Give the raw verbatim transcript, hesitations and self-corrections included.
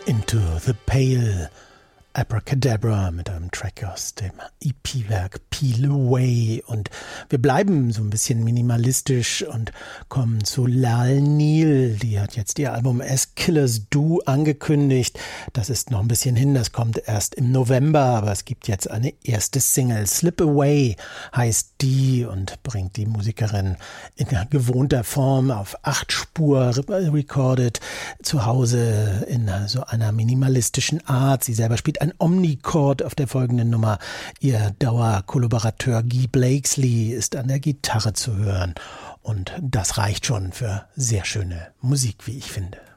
Into the Pale, Abracadabra mit einem Track aus dem E P-Werk Peel Away. Und wir bleiben so ein bisschen minimalistisch und kommen zu Lal Neal. Die hat jetzt ihr Album As Killers Do angekündigt. Das ist noch ein bisschen hin, das kommt erst im November, aber es gibt jetzt eine erste Single. Slip Away heißt die und bringt die Musikerin in gewohnter Form auf acht Spur recorded zu Hause in so einer minimalistischen Art. Sie selber spielt ein Omnichord auf der folgenden Nummer. Ihr Dauerkollaborateur Guy Blakesley ist an der Gitarre zu hören. Und das reicht schon für sehr schöne Musik, wie ich finde.